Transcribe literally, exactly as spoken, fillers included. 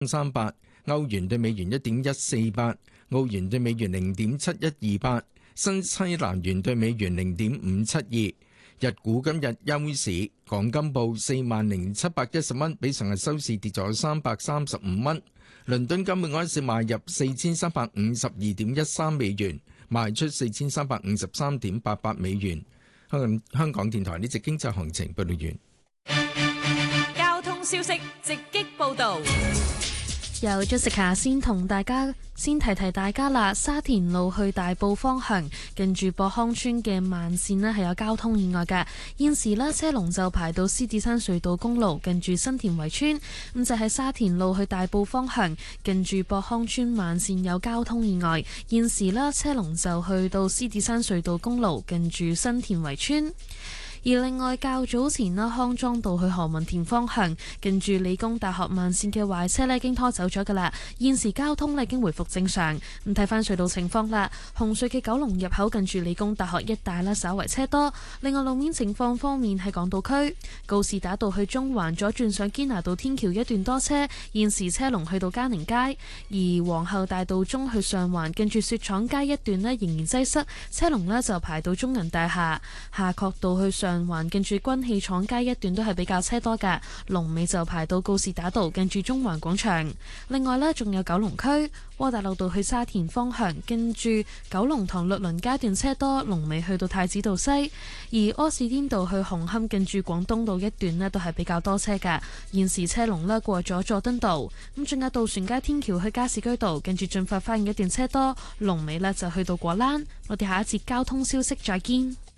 三八，歐元對美元一點一四八，澳元對美元零點七一二八，新西蘭元對美元零點五七二。日股今日休市，港金報四萬零七百一十蚊，比上日收市跌咗三百三十五蚊。倫敦金每安士買入四千三百五十二點一三美元，賣出四千三百五十三點八八美元。香港香港電台呢節經濟行情報道完。 交通消息直擊報道。 由 Jessica 先同大家先提提大家啦，沙田路去大埔方向近住博康村嘅慢線呢係有交通意外嘅，現時呢車龍就排到獅子山隧道公路近住新田圍村，咁就喺沙田路去大埔方向近住博康村慢線有交通意外，現時呢車龍就去到獅子山隧道公路近住新田圍村。而另外較早前啦，康莊道去何文田方向近住理工大學慢線嘅壞車呢已經拖走咗噶啦，現時交通呢已經回復正常。咁睇翻隧道情況啦，紅隧嘅九龍入口近住理工大學一帶呢稍為車多。另外路面情況方面，喺港島區告士打道去中環左轉上堅拿道天橋一段多車，現時車龍去到嘉寧街。而皇后大道中去上環近住雪廠街一段呢仍然擠塞，車龍呢就排到中銀大廈。夏慤道去上上環近住軍器廠街一段都係比較車多㗎，龍尾就排到告士打道近住中環廣場。另外呢，仲有九龍區窩打老道去沙田方向，近住九龍塘律倫街段車多，龍尾去到太子道西。而柯士甸道去紅磡近住廣東道一段呢都係比較多車㗎，現時車龍呢過咗佐敦道。咁仲有渡船街天橋去加士居道近住進發花園一段車多，龍尾呢就去到果欄。我哋下一節交通消息再見。